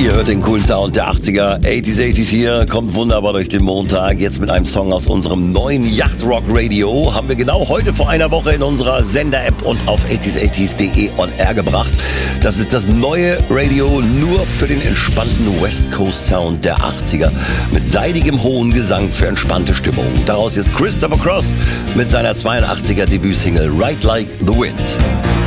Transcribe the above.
Ihr hört den coolen Sound der 80er, 80s hier, kommt wunderbar durch den Montag. Jetzt mit einem Song aus unserem neuen Yachtrock Radio. Haben wir genau heute vor einer Woche in unserer Sender-App und auf 80s80s.de on air gebracht. Das ist das neue Radio nur für den entspannten West Coast Sound der 80er. Mit seidigem hohen Gesang für entspannte Stimmung. Daraus jetzt Christopher Cross mit seiner 82er Debütsingle Ride Like the Wind.